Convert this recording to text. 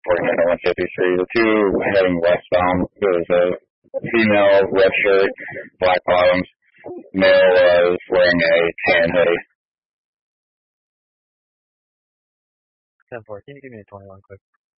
49-153. The two heading westbound, there was a female, red shirt, black bottoms. Male was wearing a tan hoodie. 10-4, can you give me a 21 quick?